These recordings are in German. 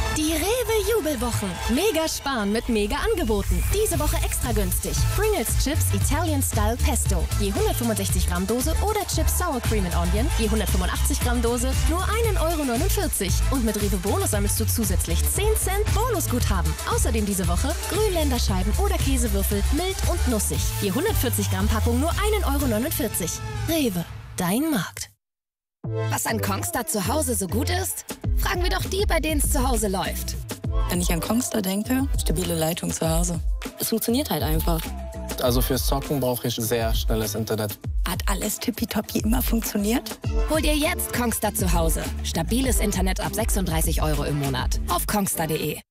Die Rewe-Jubelwochen. Mega sparen mit Mega-Angeboten. Diese Woche extra günstig. Pringles Chips Italian Style Pesto. Je 165 Gramm Dose oder Chips Sour Cream and Onion. Je 185 Gramm Dose. Nur 1,49 €. Und mit Rewe Bonus sammelst du zusätzlich 10 Cent Bonusguthaben. Außerdem diese Woche Grünländerscheiben oder Käsewürfel mild und nussig. Je 140 Gramm Packung nur 1,49 €. Rewe, dein Markt. Was an Kongstar zu Hause so gut ist? Fragen wir doch die, bei denen es zu Hause läuft. Wenn ich an Kongstar denke, stabile Leitung zu Hause. Es funktioniert halt einfach. Also fürs Zocken brauche ich sehr schnelles Internet. Hat alles tippitoppi immer funktioniert? Hol dir jetzt Kongstar zu Hause. Stabiles Internet ab 36 € im Monat. Auf kongstar.de.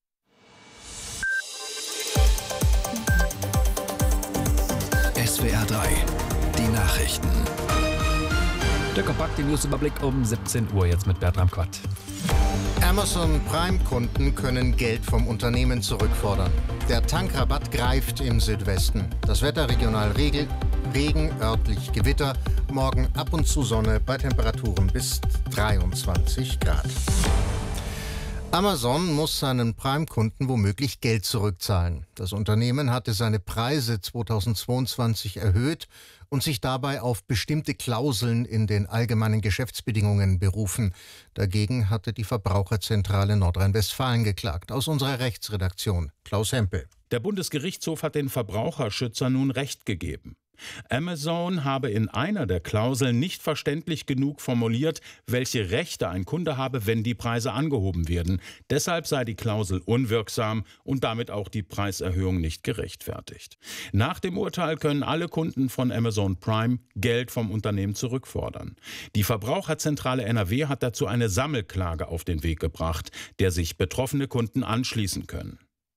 SWR 3, die Nachrichten. Der kompakte Newsüberblick um 17 Uhr jetzt mit Bertram Quatt. Amazon Prime-Kunden können Geld vom Unternehmen zurückfordern. Der Tankrabatt greift im Südwesten. Das Wetter regional Regen, örtlich Gewitter. Morgen ab und zu Sonne bei Temperaturen bis 23 Grad. Amazon muss seinen Prime-Kunden womöglich Geld zurückzahlen. Das Unternehmen hatte seine Preise 2022 erhöht und sich dabei auf bestimmte Klauseln in den allgemeinen Geschäftsbedingungen berufen. Dagegen hatte die Verbraucherzentrale Nordrhein-Westfalen geklagt. Aus unserer Rechtsredaktion Klaus Hempel. Der Bundesgerichtshof hat den Verbraucherschützer nun Recht gegeben. Amazon habe in einer der Klauseln nicht verständlich genug formuliert, welche Rechte ein Kunde habe, wenn die Preise angehoben werden. Deshalb sei die Klausel unwirksam und damit auch die Preiserhöhung nicht gerechtfertigt. Nach dem Urteil können alle Kunden von Amazon Prime Geld vom Unternehmen zurückfordern. Die Verbraucherzentrale NRW hat dazu eine Sammelklage auf den Weg gebracht, der sich betroffene Kunden anschließen können.